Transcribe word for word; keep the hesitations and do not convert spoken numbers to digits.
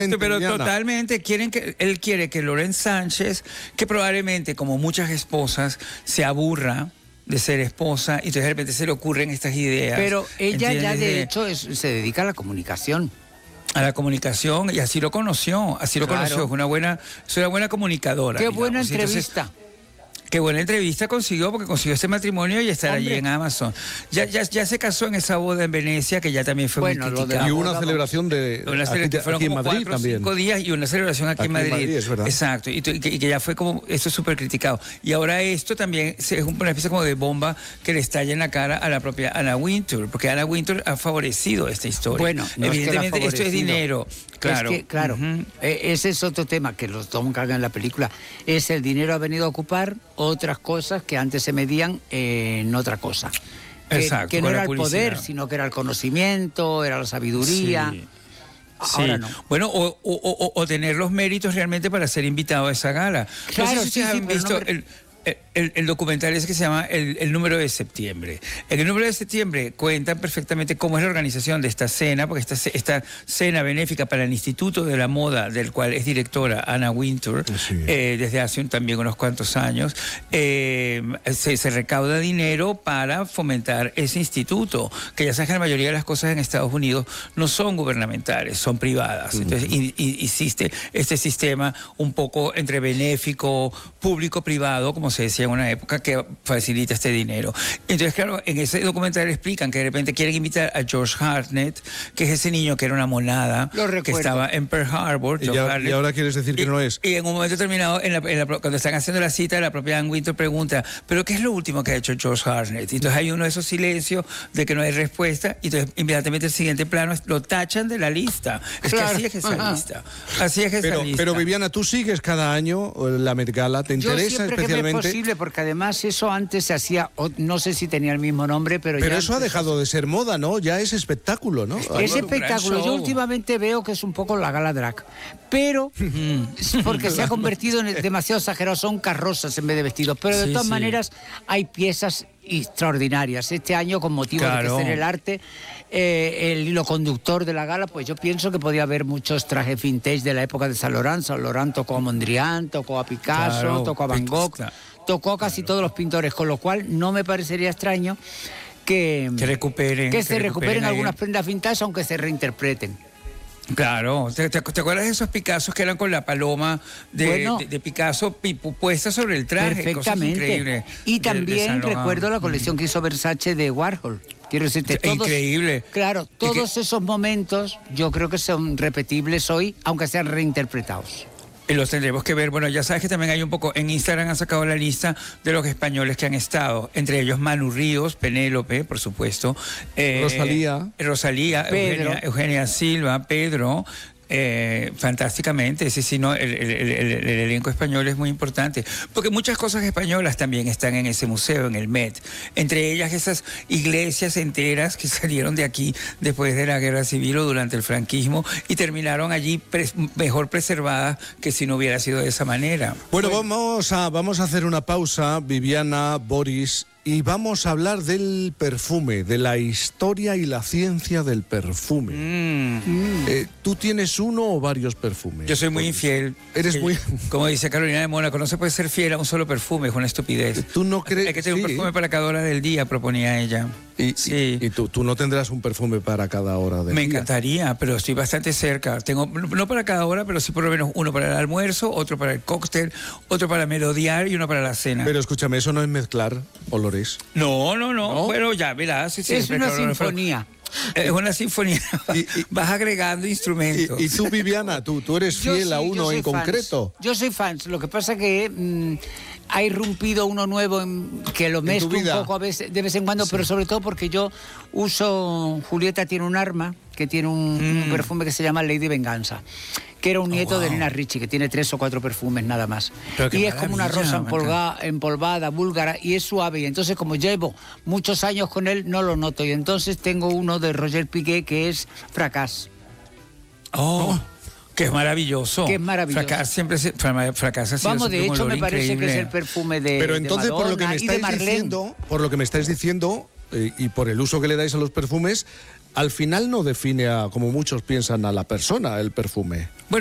Pero Diana. totalmente, quieren que él quiere que Loren Sánchez, que probablemente como muchas esposas se aburra de ser esposa y entonces de repente se le ocurren estas ideas. Pero ella ya ¿entiendes? de hecho es- se dedica a la comunicación. A la comunicación, y así lo conoció, así lo Claro. conoció, es una buena, es una buena comunicadora. Qué digamos. buena Y entonces, entrevista. qué buena entrevista consiguió, porque consiguió este matrimonio y estar allí Hombre. en Amazon. Ya, ya, ya se casó en esa boda en Venecia, que ya también fue Bueno, muy lo de criticada. Y la hubo una boda, celebración de Una aquí, cele- de- fueron aquí en como Madrid cuatro o también. cinco días y una celebración aquí, Aquí en en Madrid. Madrid, es verdad. Exacto, y, tu- y que, y que ya fue como, esto es súper criticado. Y ahora esto también se- es una especie como de bomba que le estalla en la cara a la propia Anna Wintour, porque Anna Wintour ha favorecido esta historia. Bueno, no es que la ha evidentemente esto es favorecido. dinero, claro. Es que, claro, Ujú. eh, ese es otro tema que los tocan en la película. Es el dinero ha venido a ocupar otras cosas que antes se medían en otra cosa. Que, Exacto, que no con era la el poder, publicidad. sino que era el conocimiento, era la sabiduría. Sí. Ahora Sí. no. Bueno, o, o- o- o tener los méritos realmente para ser invitado a esa gala. Claro, no sé si sí, ustedes sí, han pero visto no me- el, el- el documental ese que se llama el, el número de septiembre. En el número de septiembre cuentan perfectamente cómo es la organización de esta cena, porque esta, ce- esta cena benéfica para el Instituto de la Moda, del cual es directora Anna Wintour, Sí. eh, desde hace un- también unos cuantos años, eh, se, se recauda dinero para fomentar ese instituto, que ya sabes que la mayoría de las cosas en Estados Unidos no son gubernamentales, son privadas. Entonces, y, y- existe este sistema un poco entre benéfico, público-privado, como se decía en una época, que facilita este dinero. Entonces, claro, en ese documental explican que de repente quieren invitar a George Hartnett, que es ese niño que era una monada, Lo que recuerdo. estaba en Pearl Harbor. Y, George ya- y Hartnett. ahora quieres decir que Y- no es. Y en un momento determinado, en la- en la- cuando están haciendo la cita, la propia Ann Wintour pregunta, ¿pero qué es lo último que ha hecho George Hartnett? Y entonces hay uno de esos silencios de que no hay respuesta, y entonces inmediatamente el siguiente plano es- lo tachan de la lista. Es Claro. que así es esa Ajá. lista. Así es esa Pero, lista. pero Viviana, tú sigues cada año eh, la Met Gala, ¿te Yo interesa siempre que me es especialmente? posible, porque además eso antes se hacía, o- no sé si tenía el mismo nombre, pero, Pero ya eso ha antes- dejado de ser moda, ¿no? Ya es espectáculo, ¿no? Es un gran espectáculo. Yo show. últimamente veo que es un poco la gala drag, pero porque se ha convertido en el- demasiado exagerado, son carrozas en vez de vestidos. Pero de Sí, todas sí. maneras hay piezas extraordinarias. Este año, con motivo de Claro. que es en el arte, eh, el hilo conductor de la gala, pues yo pienso que podía haber muchos trajes vintage de la época de Saint Laurent. Saint Laurent tocó a Mondrian, tocó a Picasso, Claro, tocó a Van Gogh, Picasso. tocó a casi todos los pintores, con lo cual no me parecería extraño que, Que recuperen, que que se recuperen, recuperen ahí. algunas prendas vintage, aunque se reinterpreten. Claro, ¿Te, te, te acuerdas de esos Picassos que eran con la paloma de, Bueno. de, de Picasso pi- pu- puesta sobre el traje? Cosas Perfectamente. increíbles Y de- de también Saint Laurent. recuerdo la colección que hizo Versace de Warhol. Quiero decirte, Sí, todos, increíble. Claro, Y que- todos esos momentos yo creo que son repetibles hoy, aunque sean reinterpretados. Y los tendremos que ver. Bueno, ya sabes que también hay un poco, en Instagram han sacado la lista de los españoles que han estado, entre ellos Manu Ríos, Penélope, por supuesto. eh, Rosalía. Rosalía, Pedro. Eugenia, Eugenia Silva, Pedro. eh, fantásticamente, sí, sí, no, el, el- el- el- el elenco español es muy importante, porque muchas cosas españolas también están en ese museo, en el Met, entre ellas esas iglesias enteras que salieron de aquí después de la guerra civil o durante el franquismo y terminaron allí pres- mejor preservadas que si no hubiera sido de esa manera. Bueno, vamos a, vamos a hacer una pausa, Viviana, Boris, y vamos a hablar del perfume, de la historia y la ciencia del perfume. Mm. Eh, ¿Tú tienes uno o varios perfumes? Yo soy muy infiel. Eres Eh, muy- Como dice Carolina de Mónaco, no se puede ser fiel a un solo perfume, es una estupidez. ¿Tú no crees? Hay que tener un Sí. perfume para cada hora del día, proponía ella. Y, sí. y, y tú, tú no tendrás un perfume para cada hora del Me día. encantaría, pero estoy bastante cerca. Tengo, no para cada hora, pero sí por lo menos uno para el almuerzo, otro para el cóctel, otro para merodear y uno para la cena. Pero escúchame, eso no es mezclar olores. No, no, no, ¿No? Bueno, ya verás. sí, sí, Es pero- una pero- sinfonía. Es una sinfonía. Y- y- Vas agregando instrumentos. Y, y tú, Viviana, tú, tú eres Yo fiel sí, a yo uno soy en fans. concreto. Yo soy fans. Lo que pasa que mm, ha irrumpido uno nuevo en- que lo tu mezclo un vida. poco a veces, de vez en cuando, pero sobre todo porque yo uso. Julieta tiene un arma que tiene un, un perfume que se llama Lady Venganza, que era un nieto de wow. Nina Ricci, que tiene tres o cuatro perfumes nada más. Pero qué Y es como una maravilla, rosa me empolga- empolvada, búlgara, y es suave. Y entonces, como llevo muchos años con él, no lo noto. Y entonces tengo uno de Roger Piqué que es Fracas. Oh, que es maravilloso. Que es maravilloso. Fracas siempre se, fra- fracasa siempre Vamos, de un hecho, olor me parece que increíble. es el perfume de. Pero de entonces, por lo que Madonna me y de estáis Marlene. diciendo, por lo que me estáis diciendo, eh, y por el uso que le dais a los perfumes, al final no define a, como muchos piensan, a la persona el perfume.